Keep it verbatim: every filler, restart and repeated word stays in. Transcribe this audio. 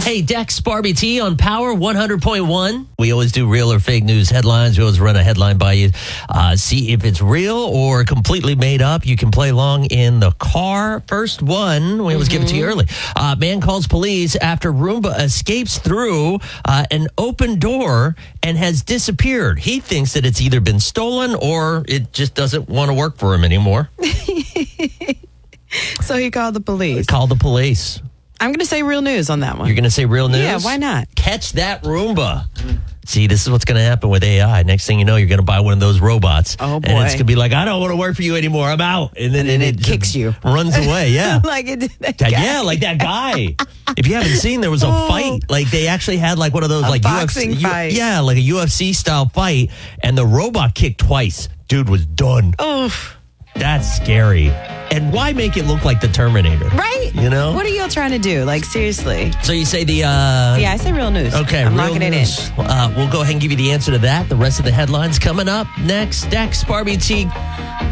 Hey, Dex Barbie T on Power one hundred point one. We always do real or fake news headlines. We always run a headline by you. Uh, see if it's real or completely made up. You can play along in the car. First one, we always mm-hmm. give it to you early. Uh, man calls police after Roomba escapes through uh, an open door and has disappeared. He thinks that it's either been stolen or it just doesn't want to work for him anymore. So he called the police. Called the police. I'm going to say real news on that one. You're going to say real news? Yeah, why not? Catch that Roomba. See, this is what's going to happen with A I. Next thing you know, you're going to buy one of those robots. Oh, boy. And it's going to be like, I don't want to work for you anymore. I'm out. And then, and then it, it kicks you. Runs away, yeah. like it did that guy. Yeah, like that guy. If you haven't seen, there was a oh. fight. Like, they actually had like one of those a like boxing U F C, fight. Yeah, like a U F C-style fight. And the robot kicked twice. Dude was done. Oof. That's scary. And why make it look like the Terminator? Right? You know? What are y'all trying to do? Like, seriously. So you say the... Uh, yeah, I say real news. Okay, I'm real locking news. it in. Uh, we'll go ahead and give you the answer to that. The rest of the headlines coming up next. Dex Barbie T